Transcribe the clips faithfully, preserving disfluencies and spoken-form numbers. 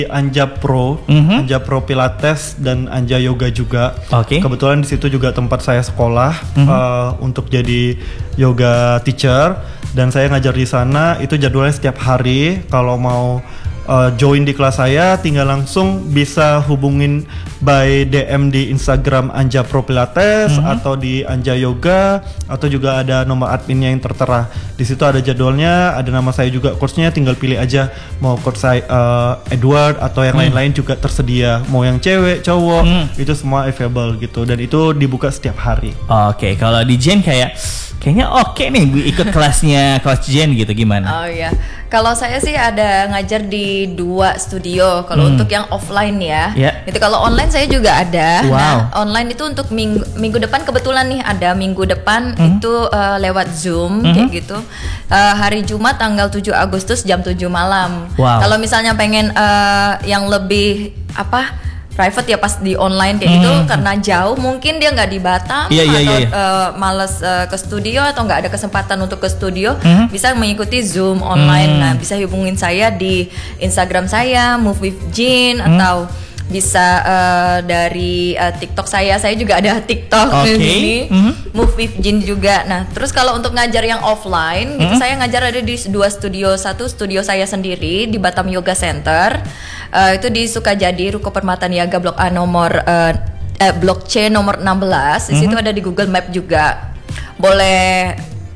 Anja Pro, mm-hmm. Anja Pro Pilates dan Anja Yoga juga. Oke. Okay. Kebetulan di situ juga tempat saya sekolah mm-hmm. uh, untuk jadi yoga teacher dan saya ngajar di sana. Itu jadwalnya setiap hari. Kalau mau uh, join di kelas saya, tinggal langsung bisa hubungin by D M di Instagram Anja Pro Pilates mm-hmm. atau di Anja Yoga, atau juga ada nomor adminnya yang tertera. Di situ ada jadwalnya, ada nama saya juga coachnya, tinggal pilih aja mau coach saya uh, Edward atau yang mm. lain-lain juga tersedia. Mau yang cewek, cowok, mm. itu semua available gitu, dan itu dibuka setiap hari. Oke, okay. Kalau di Jen kayak kayaknya oke okay nih ikut kelasnya Coach Jen gitu, gimana? Oh iya, kalau saya sih ada ngajar di dua studio. Kalau hmm. untuk yang offline ya, yeah. itu kalau online saya juga ada. Wow. Nah, online itu untuk minggu minggu depan kebetulan nih ada minggu depan hmm. itu uh, lewat Zoom hmm. kayak gitu. Uh, hari Jumat tanggal tujuh Agustus jam tujuh malam. Wow. Kalau misalnya pengen uh, yang lebih apa? private ya pas di online kayak hmm. gitu, karena jauh mungkin dia nggak di Batam yeah, yeah, atau yeah, yeah. Uh, males uh, ke studio atau nggak ada kesempatan untuk ke studio, hmm. bisa mengikuti Zoom online. hmm. Nah, bisa hubungin saya di Instagram saya Move with Jin hmm. atau bisa uh, dari uh, TikTok saya. Saya juga ada TikTok okay. ini mm-hmm. Move with Jin juga. Nah, terus kalau untuk ngajar yang offline mm-hmm. gitu, saya ngajar ada di dua studio. Satu studio saya sendiri di Batam Yoga Center, uh, itu di Sukajadi, Ruko Permata Niaga Blok A nomor uh, eh, Blok C nomor enam belas. Di situ mm-hmm. ada di Google Map juga. Boleh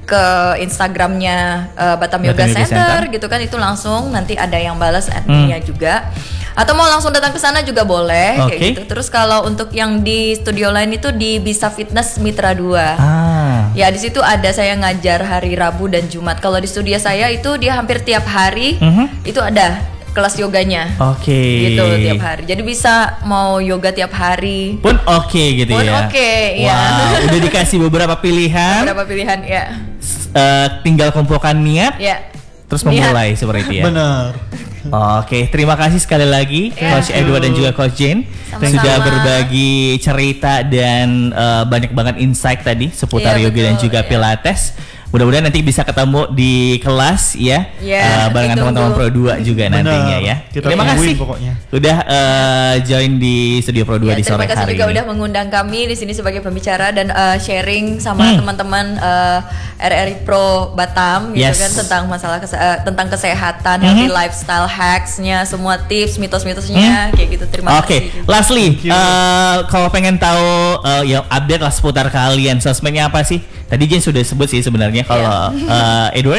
ke Instagramnya uh, Batam Yoga, Yoga Center, Center gitu kan, itu langsung nanti ada yang balas adminnya hmm. juga. Atau mau langsung datang ke sana juga boleh, okay. kayak gitu. Terus kalau untuk yang di studio lain itu di Bisa Fitness Mitra dua. Ah. Ya di situ ada saya ngajar hari Rabu dan Jumat. Kalau di studio saya itu dia hampir tiap hari mm-hmm. itu ada kelas yoganya. Oke. Okay. Gitu tiap hari. Jadi bisa mau yoga tiap hari. Pun oke okay, gitu Pun ya. Pun oke, okay, wow. ya. Udah dikasih beberapa pilihan. Beberapa pilihan, ya. Uh, tinggal kumpulkan niat. Ya. Terus memulai niat. Seperti itu ya. Benar. Oke, okay, terima kasih sekali lagi yeah. Coach Edward dan juga Coach Jane Sama-sama. sudah berbagi cerita dan uh, banyak banget insight tadi seputar yeah, yoga betul, dan juga yeah. Pilates. Mudah-mudahan nanti bisa ketemu di kelas ya, yeah, uh, barengan teman-teman Pro dua juga Bener. nantinya ya. Kita terima kasih pokoknya. Udah uh, join di Studio Pro dua ya, di sore hari ini. Terima kasih juga udah mengundang kami di sini sebagai pembicara dan uh, sharing sama hmm. teman-teman uh, R R I Pro Batam gitu yes. kan, tentang masalah kese- uh, tentang kesehatan, mm-hmm. healthy lifestyle hacks-nya, semua tips, mitos-mitosnya mm. kayak gitu. Terima okay. kasih. Oke, lastly, uh, kalau pengen tahu uh, ya update lah seputar kalian, sosmednya apa sih? Tadi Jen sudah sebut sih sebenarnya. Kalau yeah. uh, Edward?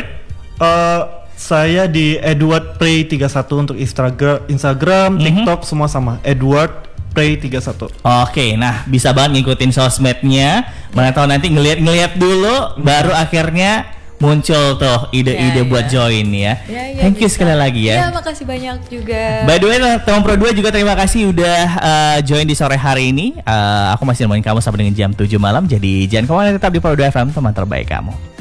Uh, saya di Edward Pray tiga puluh satu untuk Instagram, Instagram, mm-hmm. TikTok semua sama Edward Pray tiga puluh satu. Oke, nah bisa banget ngikutin sosmednya. Mana tahu nanti ngeliat-ngeliat dulu, baru akhirnya muncul tuh ide-ide yeah, buat yeah. join ya. Yeah, yeah, Thank you bisa. sekali lagi ya. Ya, makasih banyak juga. By the way, teman Pro dua juga terima kasih udah uh, join di sore hari ini. Uh, aku masih nemenin kamu sampai dengan jam tujuh malam. Jadi jangan kemana, tetap di Pro dua F M, teman terbaik kamu.